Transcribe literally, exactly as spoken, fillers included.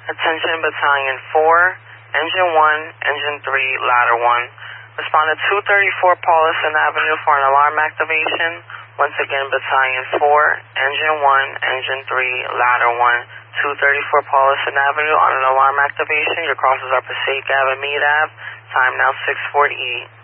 Attention Battalion four, Engine one, Engine three, Ladder one. Respond to two thirty-four Paulison Avenue for an alarm activation. Once again, Battalion four, Engine one, Engine three, Ladder one. two thirty-four Paulison Avenue on an alarm activation. Your crosses are Passaic Ave and Mead Ave. Time now six forty-eight.